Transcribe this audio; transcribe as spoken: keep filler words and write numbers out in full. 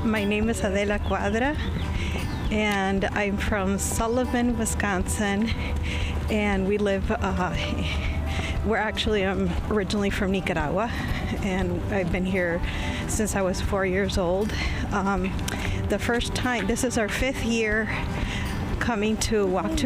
My name is Adela Cuadra, and I'm from Sullivan, Wisconsin, and we live, uh, we're actually um, originally from Nicaragua, and I've been here since I was four years old. Um, the first time, this is our fifth year coming to Walk to